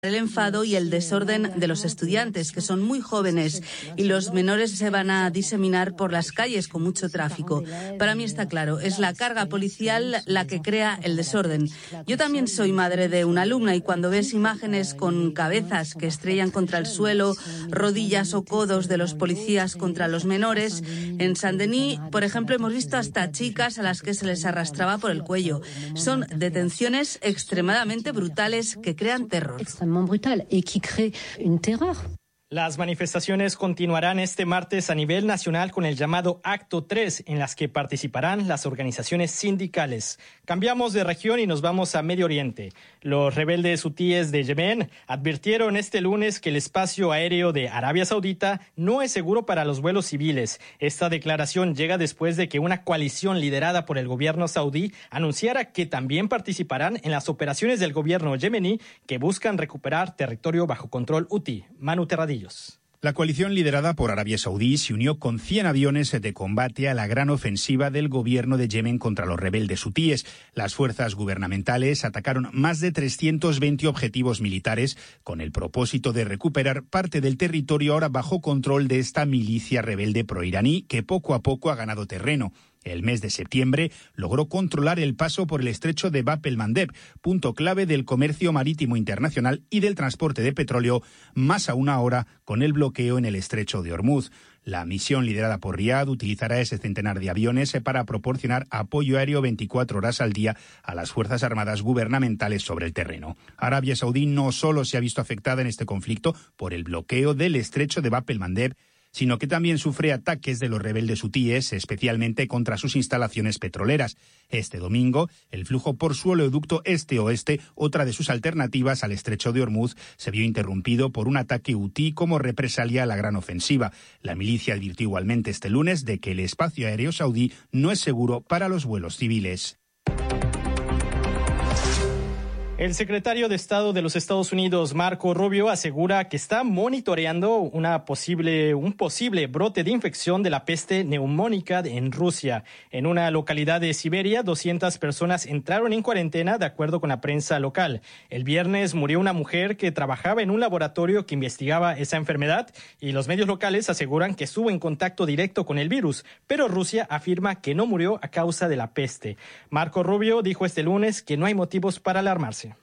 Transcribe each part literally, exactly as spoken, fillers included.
el enfado y el desorden de los estudiantes, que son muy jóvenes, y los menores se van a diseminar por las calles con mucho tráfico. Para mí está claro, es la carga policial la que crea el desorden. Yo también soy madre de una alumna y cuando ves imágenes con cabezas que estrellan contra el suelo, rodillas o codos de los policías contra los menores, en Saint-Denis, por ejemplo, hemos visto hasta chicas a las que se les arrastraba por el cuello. Son detenciones extremadamente brutales que crean terror. Brutal y que crea un terror. Las manifestaciones continuarán este martes a nivel nacional con el llamado Acto tres, en las que participarán las organizaciones sindicales. Cambiamos de región y nos vamos a Medio Oriente. Los rebeldes hutíes de Yemen advirtieron este lunes que el espacio aéreo de Arabia Saudita no es seguro para los vuelos civiles. Esta declaración llega después de que una coalición liderada por el gobierno saudí anunciara que también participarán en las operaciones del gobierno yemení que buscan recuperar territorio bajo control hutí. Manu Terradillo. La coalición liderada por Arabia Saudí se unió con cien aviones de combate a la gran ofensiva del gobierno de Yemen contra los rebeldes hutíes. Las fuerzas gubernamentales atacaron más de trescientos veinte objetivos militares con el propósito de recuperar parte del territorio ahora bajo control de esta milicia rebelde proiraní que poco a poco ha ganado terreno. El mes de septiembre logró controlar el paso por el estrecho de Bab el-Mandeb, punto clave del comercio marítimo internacional y del transporte de petróleo, más aún ahora con el bloqueo en el estrecho de Hormuz. La misión liderada por Riad utilizará ese centenar de aviones para proporcionar apoyo aéreo veinticuatro horas al día a las Fuerzas Armadas gubernamentales sobre el terreno. Arabia Saudí no solo se ha visto afectada en este conflicto por el bloqueo del estrecho de Bab el-Mandeb, sino que también sufre ataques de los rebeldes hutíes, especialmente contra sus instalaciones petroleras. Este domingo, el flujo por su oleoducto este-oeste, otra de sus alternativas al estrecho de Hormuz, se vio interrumpido por un ataque hutí como represalia a la gran ofensiva. La milicia advirtió igualmente este lunes de que el espacio aéreo saudí no es seguro para los vuelos civiles. El secretario de Estado de los Estados Unidos, Marco Rubio, asegura que está monitoreando una posible, un posible brote de infección de la peste neumónica en Rusia. En una localidad de Siberia, doscientas personas entraron en cuarentena, de acuerdo con la prensa local. El viernes murió una mujer que trabajaba en un laboratorio que investigaba esa enfermedad y los medios locales aseguran que estuvo en contacto directo con el virus, pero Rusia afirma que no murió a causa de la peste. Marco Rubio dijo este lunes que no hay motivos para alarmarse.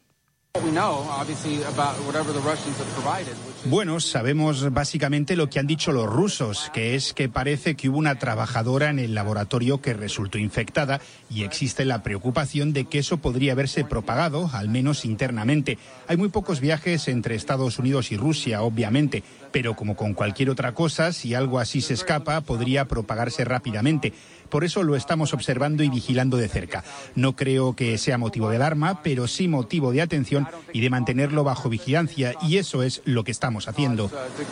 Bueno, sabemos básicamente lo que han dicho los rusos, que es que parece que hubo una trabajadora en el laboratorio que resultó infectada y existe la preocupación de que eso podría haberse propagado, al menos internamente. Hay muy pocos viajes entre Estados Unidos y Rusia, obviamente, pero como con cualquier otra cosa, si algo así se escapa, podría propagarse rápidamente. Por eso lo estamos observando y vigilando de cerca. No creo que sea motivo de alarma, pero sí motivo de atención y de mantenerlo bajo vigilancia, y eso es lo que estamos haciendo.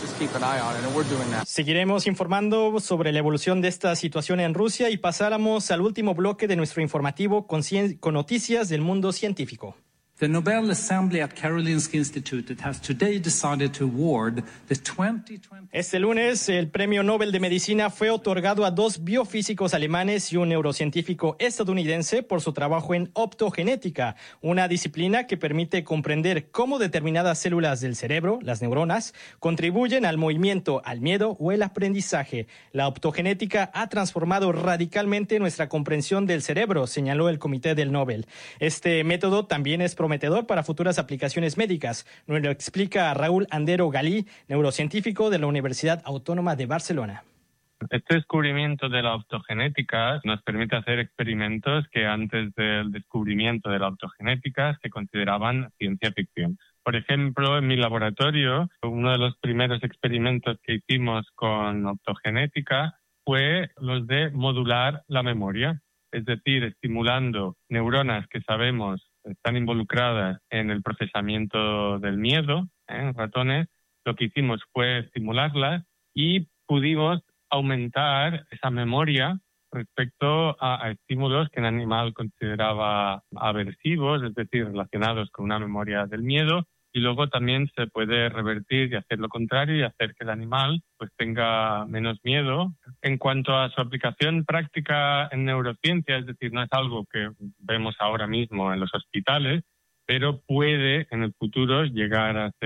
Seguiremos informando sobre la evolución de esta situación en Rusia y pasáramos al último bloque de nuestro informativo con, cien- con noticias del mundo científico. The Nobel Assembly at Karolinska Institutet has today decided to award the twenty twenty... Este lunes, el Premio Nobel de Medicina fue otorgado a dos biofísicos alemanes y un neurocientífico estadounidense por su trabajo en optogenética, una disciplina que permite comprender cómo determinadas células del cerebro, las neuronas, contribuyen al movimiento, al miedo o el aprendizaje. La optogenética ha transformado radicalmente nuestra comprensión del cerebro, señaló el Comité del Nobel. Este método también es prometedor para futuras aplicaciones médicas. Nos lo explica Raúl Andero Galí, neurocientífico de la Universidad Autónoma de Barcelona. Este descubrimiento de la optogenética nos permite hacer experimentos que antes del descubrimiento de la optogenética se consideraban ciencia ficción. Por ejemplo, en mi laboratorio, uno de los primeros experimentos que hicimos con optogenética fue los de modular la memoria, es decir, estimulando neuronas que sabemos están involucradas en el procesamiento del miedo, ¿eh? En ratones. Lo que hicimos fue estimularlas y pudimos aumentar esa memoria respecto a, a estímulos que el animal consideraba aversivos, es decir, relacionados con una memoria del miedo, y luego también se puede revertir y hacer lo contrario y hacer que el animal pues tenga menos miedo. En cuanto a su aplicación práctica en neurociencia, es decir, no es algo que vemos ahora mismo en los hospitales, pero puede en el futuro llegar a ser